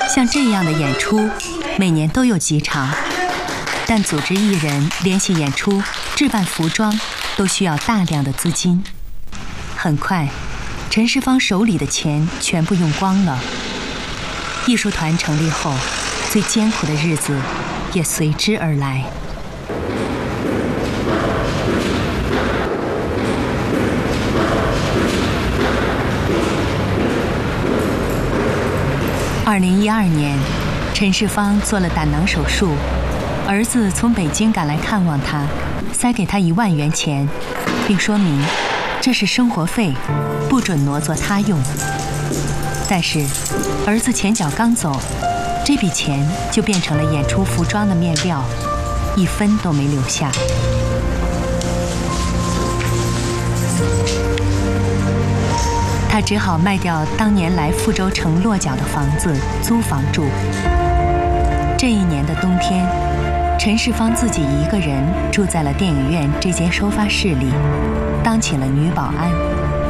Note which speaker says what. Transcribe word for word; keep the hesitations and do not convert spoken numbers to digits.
Speaker 1: 像这样的演出，每年都有几场，但组织艺人、联系演出、置办服装，都需要大量的资金。很快，陈世芳手里的钱全部用光了。艺术团成立后，最艰苦的日子也随之而来。二零一二年，陈世芳做了胆囊手术，儿子从北京赶来看望他，塞给他一万元钱，并说明这是生活费，不准挪作他用。但是，儿子前脚刚走，这笔钱就变成了演出服装的面料，一分都没留下。他只好卖掉当年来富州城落脚的房子，租房住。这一年的冬天，陈世芳自己一个人住在了电影院这间收发室里，当起了女保安。